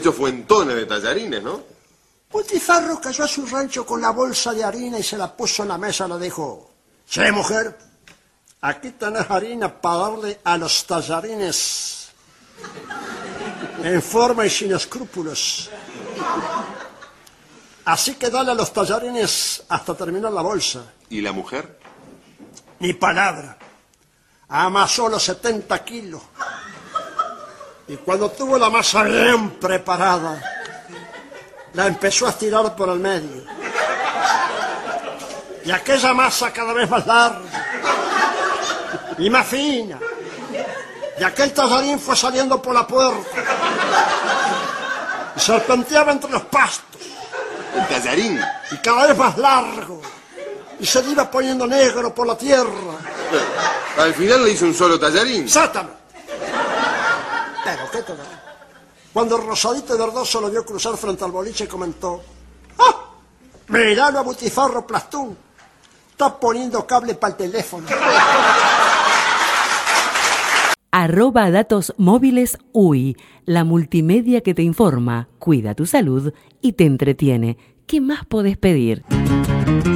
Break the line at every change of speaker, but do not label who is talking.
muchos fuentones de tallarines, ¿no?
Butifarro cayó a su rancho con la bolsa de harina y se la puso en la mesa. Le dijo: sí, mujer, aquí tenés harina para darle a los tallarines en forma y sin escrúpulos. Así que dale a los tallarines hasta terminar la bolsa.
¿Y la mujer?
Ni palabra. Amasó los 70 kilos. Y cuando tuvo la masa bien preparada, la empezó a estirar por el medio. Y aquella masa cada vez más larga y más fina. Y aquel tallarín fue saliendo por la puerta y serpenteaba entre los pastos.
¿El tallarín?
Y cada vez más largo. Y se le iba poniendo negro por la tierra.
Al final le hizo un solo tallarín.
Exactamente. Pero qué tal. Cuando Rosadito y Verdoso lo vio cruzar frente al boliche, comentó: ¡ah! Miralo a Butifarro Plastún. Está poniendo cable para el teléfono.
@datos móviles UI, la multimedia que te informa, cuida tu salud y te entretiene. ¿Qué más podés pedir?